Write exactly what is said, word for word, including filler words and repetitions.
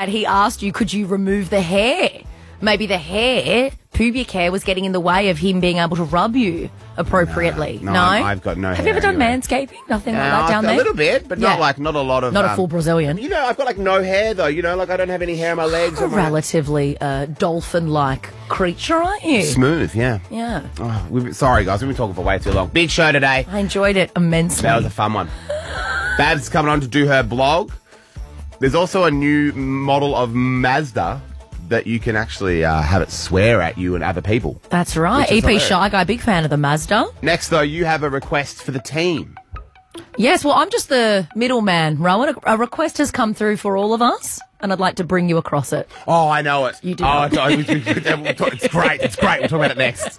had he asked you, could you remove the hair? Maybe the hair, pubic hair, was getting in the way of him being able to rub you appropriately. No, No? no, I've got no Have hair you ever done anyway. manscaping? Nothing like Uh, that down a there? little bit, but not Yeah. like not a lot of. Not a um, full Brazilian. You know, I've got like no hair though. You know, like I don't have any hair on my legs. A or my... relatively uh, dolphin-like creature, aren't you? Smooth, yeah. Yeah. Oh, we've, sorry, guys, we've been talking for way too long. Big show today. I enjoyed it immensely. That was a fun one. Babs coming on to do her blog. There's also a new model of Mazda that you can actually uh, have it swear at you and other people. That's right. Which is E P hilarious. Shy Guy, big fan of the Mazda. Next, though, you have a request for the team. Yes, well, I'm just the middleman, Rowan. A, a request has come through for all of us, and I'd like to bring you across it. Oh, I know it. You do Oh, not. it's, it's great. It's great. We'll talk about it next.